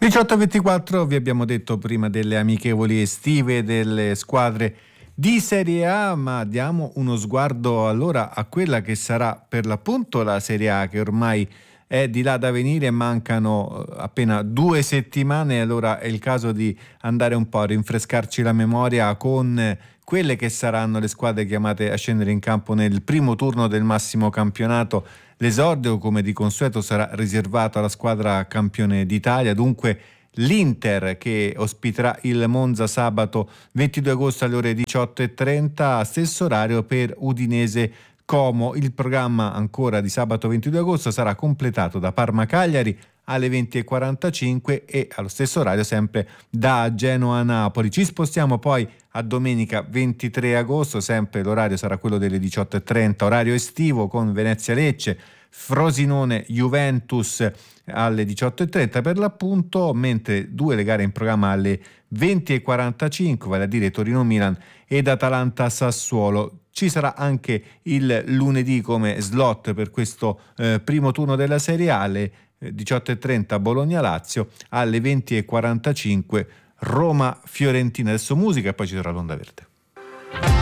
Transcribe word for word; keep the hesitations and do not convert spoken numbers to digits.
diciotto e ventiquattro, vi abbiamo detto prima delle amichevoli estive delle squadre di Serie A, ma diamo uno sguardo allora a quella che sarà per l'appunto la Serie A, che ormai è di là da venire, mancano appena due settimane, allora è il caso di andare un po' a rinfrescarci la memoria con quelle che saranno le squadre chiamate a scendere in campo nel primo turno del massimo campionato. L'esordio, come di consueto, sarà riservato alla squadra campione d'Italia, dunque l'Inter che ospiterà il Monza sabato ventidue agosto alle ore diciotto e trenta, stesso orario per Udinese Como. Il programma ancora di sabato ventidue agosto sarà completato da Parma-Cagliari alle venti e quarantacinque e allo stesso orario sempre da Genoa-Napoli. Ci spostiamo poi a domenica ventitré agosto, sempre l'orario sarà quello delle diciotto e trenta, orario estivo, con Venezia-Lecce, Frosinone-Juventus alle diciotto e trenta per l'appunto, mentre due le gare in programma alle venti e quarantacinque, vale a dire Torino-Milan ed Atalanta-Sassuolo. Ci sarà anche il lunedì come slot per questo eh, primo turno della Serie A, alle diciotto e trenta Bologna-Lazio, alle venti e quarantacinque Roma-Fiorentina. Adesso musica e poi ci sarà l'Onda Verde.